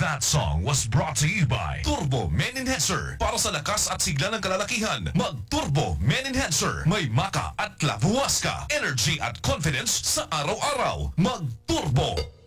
That song was brought to you by Turbo Men Enhancer. Para sa lakas at sigla ng kalalakihan, mag-Turbo Men Enhancer. May maka at labuwas ka. Energy at confidence sa araw-araw. Mag-Turbo!